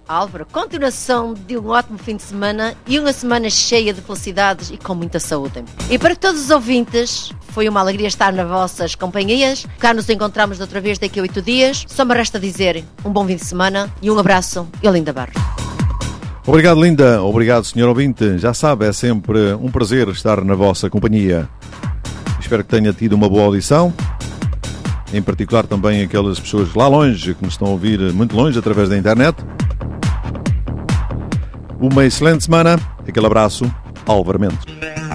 Álvaro, continuação de um ótimo fim de semana e uma semana cheia de felicidades e com muita saúde. E para todos os ouvintes, foi uma alegria estar nas vossas companhias. Cá nos encontramos outra vez daqui a 8 dias. Só me resta dizer um bom fim de semana e um abraço, Linda Barros. Obrigado, Linda. Obrigado, senhor ouvinte. Já sabe, é sempre um prazer estar na vossa companhia. Espero que tenha tido uma boa audição. Em particular também aquelas pessoas lá longe que nos estão a ouvir muito longe através da internet. Uma excelente semana. Aquele abraço, Álvaro Mendes.